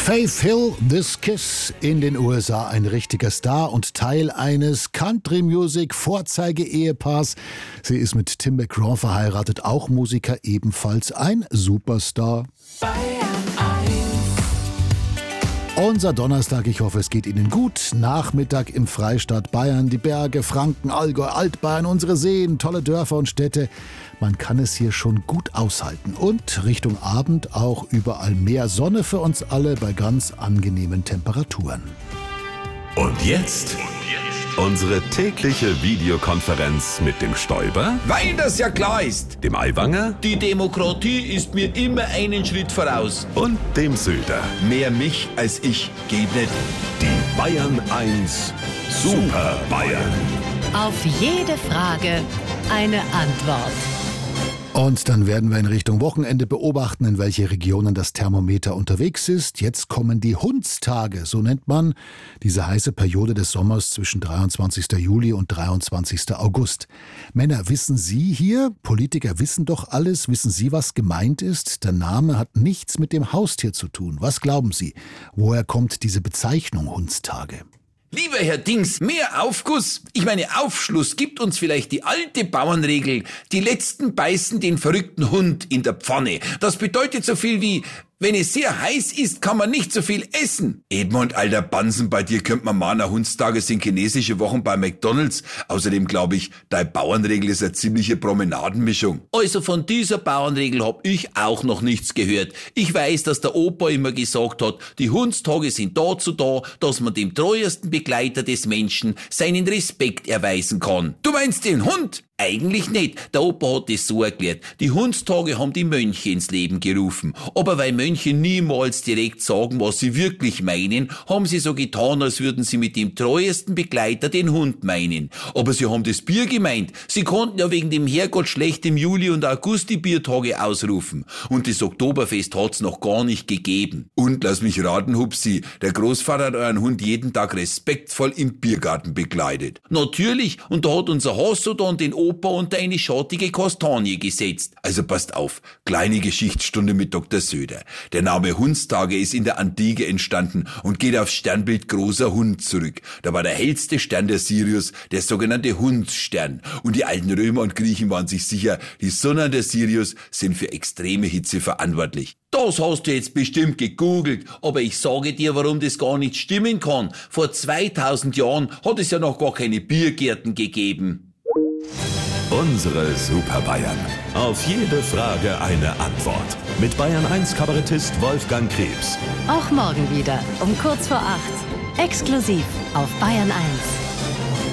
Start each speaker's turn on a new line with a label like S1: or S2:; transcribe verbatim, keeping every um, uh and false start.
S1: Faith Hill, This Kiss, in den U S A ein richtiger Star und Teil eines Country-Music-Vorzeige-Ehepaars. Sie ist mit Tim McGraw verheiratet, auch Musiker, ebenfalls ein Superstar. Unser Donnerstag, ich hoffe, es geht Ihnen gut. Nachmittag im Freistaat Bayern, die Berge, Franken, Allgäu, Altbayern, unsere Seen, tolle Dörfer und Städte. Man kann es hier schon gut aushalten. Und Richtung Abend auch überall mehr Sonne für uns alle bei ganz angenehmen Temperaturen.
S2: Und jetzt unsere tägliche Videokonferenz mit dem Stoiber,
S3: Weil das ja klar ist.
S2: dem Aiwanger
S3: Die Demokratie ist mir immer einen Schritt voraus.
S2: und dem Söder.
S3: Mehr mich als ich geht nicht.
S2: Die Bayern eins Super Bayern.
S4: Auf jede Frage eine Antwort.
S1: Und dann werden wir in Richtung Wochenende beobachten, in welche Regionen das Thermometer unterwegs ist. Jetzt kommen die Hundstage, so nennt man diese heiße Periode des Sommers zwischen dreiundzwanzigsten Juli und dreiundzwanzigsten August. Männer, wissen Sie hier, Politiker wissen doch alles, wissen Sie, was gemeint ist? Der Name hat nichts mit dem Haustier zu tun. Was glauben Sie? Woher kommt diese Bezeichnung Hundstage?
S3: Lieber Herr Dings, mehr Aufguss, ich meine Aufschluss, gibt uns vielleicht die alte Bauernregel, die Letzten beißen den verrückten Hund in der Pfanne. Das bedeutet so viel wie, wenn es sehr heiß ist, kann man nicht so viel essen. Edmund, alter Bansen, bei dir könnte man meinen, Hundstage sind chinesische Wochen bei McDonalds. Außerdem glaube ich, deine Bauernregel ist eine ziemliche Promenadenmischung. Also von dieser Bauernregel hab ich auch noch nichts gehört. Ich weiß, dass der Opa immer gesagt hat, die Hundstage sind dazu da, dass man dem treuesten Begleiter des Menschen seinen Respekt erweisen kann. Du meinst den Hund? Eigentlich nicht. Der Opa hat es so erklärt. Die Hundstage haben die Mönche ins Leben gerufen. Aber weil Mönche niemals direkt sagen, was sie wirklich meinen, haben sie so getan, als würden sie mit dem treuesten Begleiter den Hund meinen. Aber sie haben das Bier gemeint. Sie konnten ja wegen dem Herrgott schlecht im Juli und August die Biertage ausrufen. Und das Oktoberfest hat's noch gar nicht gegeben. Und lass mich raten, Hupsi, der Großvater hat euren Hund jeden Tag respektvoll im Biergarten begleitet. Natürlich, und da hat unser Hasso dann den Opa unter eine schattige Kastanie gesetzt. Also passt auf, kleine Geschichtsstunde mit Doktor Söder. Der Name Hundstage ist in der Antike entstanden und geht aufs Sternbild großer Hund zurück. Da war der hellste Stern der Sirius, der sogenannte Hundsstern. Und die alten Römer und Griechen waren sich sicher, die Sonne der Sirius sind für extreme Hitze verantwortlich. Das hast du jetzt bestimmt gegoogelt, aber ich sage dir, warum das gar nicht stimmen kann. Vor zweitausend Jahren hat es ja noch gar keine Biergärten gegeben.
S2: Unsere Super Bayern. Auf jede Frage eine Antwort. Mit Bayern eins Kabarettist Wolfgang Krebs.
S4: Auch morgen wieder um kurz vor acht. Exklusiv auf Bayern eins.